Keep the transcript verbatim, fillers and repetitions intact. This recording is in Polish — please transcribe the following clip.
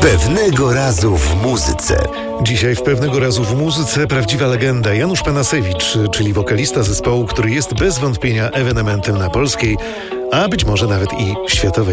Pewnego razu w muzyce. Dzisiaj w Pewnego razu w muzyce prawdziwa legenda Janusz Panasewicz, czyli wokalista zespołu, który jest bez wątpienia ewenementem na polskiej, a być może nawet i światowej